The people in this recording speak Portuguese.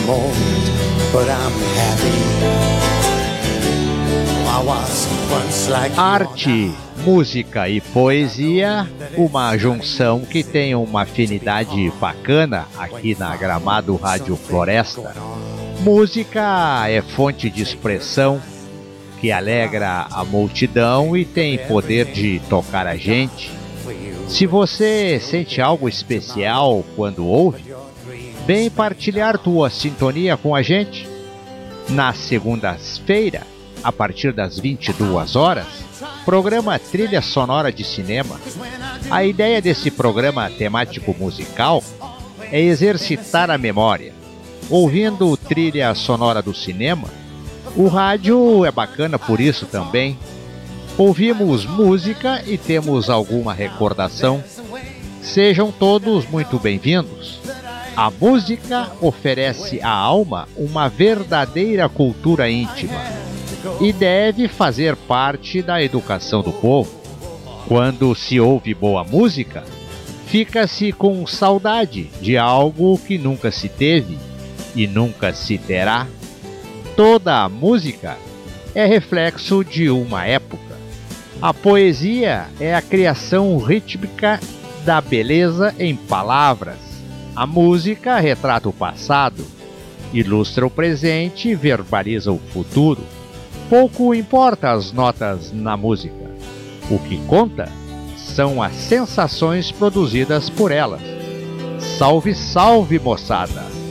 I'm old, but I'm happy. I was once like Arte, música e poesia, uma junção que tem uma afinidade bacana aqui na Gramado Rádio Floresta. Música é fonte de expressão que alegra a multidão e tem poder de tocar a gente. Se você sente algo especial quando ouve, vem partilhar tua sintonia com a gente. Na segunda-feira, a partir das 22 horas, programa Trilha Sonora de Cinema. A ideia desse programa temático musical é exercitar a memória. Ouvindo trilha sonora do cinema, o rádio é bacana por isso também. Ouvimos música e temos alguma recordação. Sejam todos muito bem-vindos. A música oferece à alma uma verdadeira cultura íntima e deve fazer parte da educação do povo. Quando se ouve boa música, fica-se com saudade de algo que nunca se teve e nunca se terá. Toda a música é reflexo de uma época. A poesia é a criação rítmica da beleza em palavras. A música retrata o passado, ilustra o presente e verbaliza o futuro. Pouco importa as notas na música. O que conta são as sensações produzidas por elas. Salve, salve, moçada!